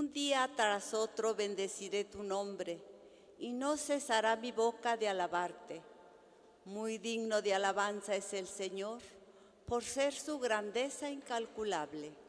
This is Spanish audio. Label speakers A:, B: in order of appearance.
A: Un día tras otro bendeciré tu nombre, y no cesará mi boca de alabarte. Muy digno de alabanza es el Señor, por ser su grandeza incalculable.